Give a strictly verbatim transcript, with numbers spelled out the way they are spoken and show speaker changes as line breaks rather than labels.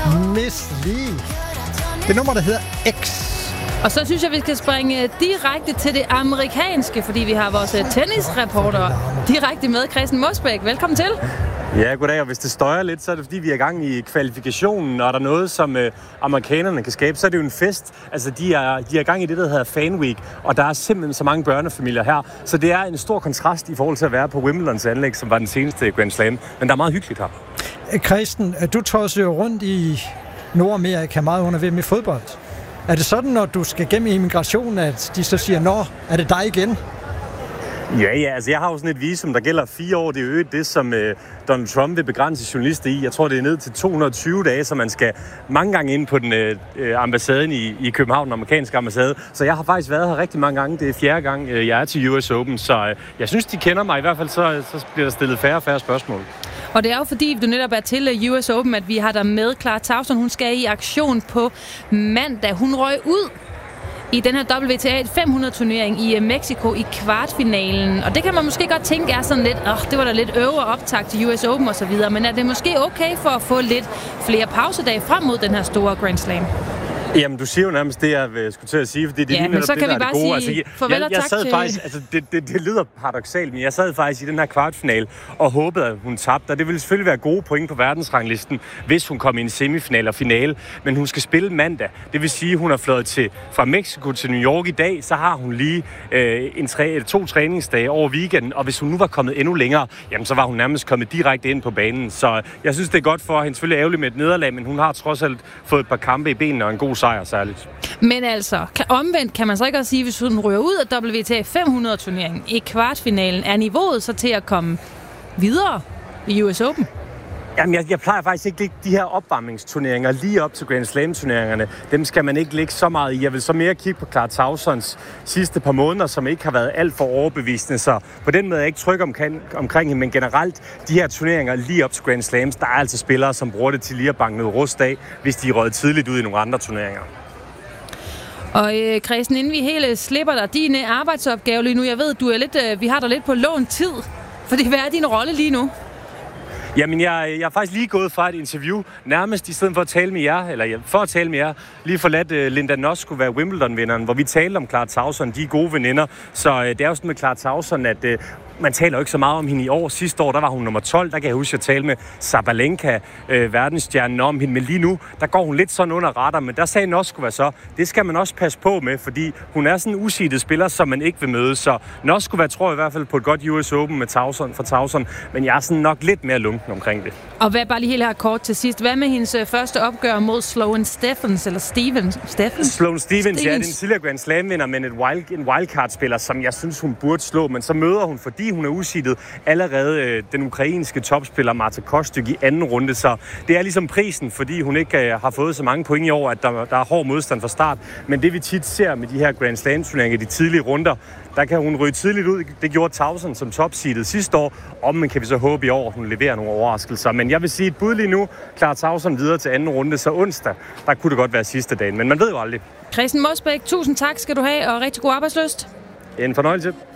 Miss Li. Det nummer, der hedder X.
Og så synes jeg, vi skal springe direkte til det amerikanske, fordi vi har vores tennisreporter direkte med, Christian Mosbæk. Velkommen til.
Ja, goddag. Og hvis det støjer lidt, så er det fordi, vi er i gang i kvalifikationen, og er der noget, som øh, amerikanerne kan skabe, så er det jo en fest. Altså, de er, de er i gang i det, der hedder Fan Week, og der er simpelthen så mange børnefamilier her. Så det er en stor kontrast i forhold til at være på Wimbledons anlæg, som var den seneste Grand Slam. Men der er meget hyggeligt her.
Christian, du tosser jo rundt i Nordamerika meget under V M i fodbold. Er det sådan, når du skal gennem immigration, at de så siger, nå, er det dig igen?
Ja, ja, altså jeg har jo sådan et visum, der gælder fire år. Det er jo det, som øh, Donald Trump vil begrænse journalister i. Jeg tror, det er ned til to hundrede og tyve dage, så man skal mange gange ind på den øh, ambassaden i, i København, den amerikanske ambassade. Så jeg har faktisk været her rigtig mange gange. Det er fjerde gang, øh, jeg er til U S Open, så øh, jeg synes, de kender mig. I hvert fald så, så bliver der stillet færre og færre spørgsmål.
Og det er jo fordi, du netop er til U S Open, at vi har der med Clara Tauson. Hun skal i aktion på mandag. Hun røg ud i den her W T A fem hundrede-turnering i Mexico i kvartfinalen. Og det kan man måske godt tænke er sådan lidt, åh, det var da lidt øvre optakt til U S Open og så videre. Men er det måske okay for at få lidt flere pausedage frem mod den her store Grand Slam?
Jamen, du siger jo nærmest det, jeg skulle til at sige, fordi det er
ja,
lige netop det, der er det gode.
Altså,
jeg,
farvel
jeg, jeg sad
til...
faktisk, altså det, det, det lyder paradoksalt, men jeg sad faktisk i den her kvartfinale og håbede, at hun tabte. Og det ville selvfølgelig være gode point på verdensranglisten, hvis hun kom i en semifinal og finale. Men hun skal spille mandag. Det vil sige, at hun er fløjet til, fra Mexico til New York i dag, så har hun lige øh, en tre, to træningsdage over weekenden. Og hvis hun nu var kommet endnu længere, jamen så var hun nærmest kommet direkte ind på banen. Så jeg synes, det er godt for hende. Selvfølgelig ærgerligt med et nederlag, men hun har trods alt fået et par kampe i benene og en god sejr særligt.
Men altså, kan, omvendt kan man så ikke også sige, hvis hun ryger ud af W T A fem hundrede-turneringen i kvartfinalen, er niveauet så til at komme videre i U S Open?
Jamen, jeg, jeg plejer faktisk ikke at lægge de her opvarmningsturneringer lige op til Grand Slam-turneringerne. Dem skal man ikke lægge så meget i. Jeg vil så mere kigge på Clara Tausons sidste par måneder, som ikke har været alt for overbevisende. Så på den måde er jeg ikke tryg omkring, omkring hende. Men generelt, de her turneringer lige op til Grand Slams, der er altså spillere, som bruger det til lige at banke noget rust af, hvis de er røget tidligt ud i nogle andre turneringer.
Og øh, Christian, inden vi hele slipper dig din øh, arbejdsopgave lige nu, jeg ved, du er lidt, øh, vi har dig lidt på lånt tid, fordi hvad er din rolle lige nu?
Jamen, jeg, jeg er faktisk lige gået fra et interview, nærmest i stedet for at tale med jer, eller for at tale med jer, lige forladt uh, Linda Noss skulle være Wimbledon-vinderen, hvor vi talte om Clara Tauson, de er gode veninder. Så uh, det er jo sådan med Clara Tauson, at uh, man taler jo ikke så meget om hende i år. Sidste år, der var hun nummer tolv, der kan jeg huske at tale med Sabalenka, øh, verdensstjernen, om hende. Men lige nu, der går hun lidt sådan under radar, men der sagde Noss skulle være så. Det skal man også passe på med, fordi hun er sådan en useedet spiller, som man ikke vil møde. Så Noss skulle være, tror jeg i hvert fald, på et godt U S Open med Tauson, for Tauson, men jeg er sådan nok lidt mere lunken omkring det.
Og hvad bare lige helt her kort til sidst. Hvad med hendes øh, første opgør mod Sloane Stephens, eller Stevens? Stephens?
Sloane Stephens, Stevens. Ja, det er en tidligere Grand Slam-vinder, men et wild, en wildcard-spiller, som jeg synes, hun burde slå. Men så møder hun, fordi hun er useedet, allerede øh, den ukrainske topspiller Marta Kostyk i anden runde. Så det er ligesom prisen, fordi hun ikke øh, har fået så mange point i år, at der, der er hård modstand fra start. Men det vi tit ser med de her Grand Slam-turneringer, de tidlige runder, der kan hun ryge tidligt ud. Det gjorde Tauson som topseedet sidste år. Om man kan vi så håbe i år, at hun leverer nogle overraskelser. Men jeg vil sige et bud lige nu. Clara Tauson videre til anden runde, så onsdag, der kunne det godt være sidste dagen. Men man ved jo aldrig.
Christian Mosbæk, tusind tak skal du have, og rigtig god arbejdslyst.
En fornøjelse.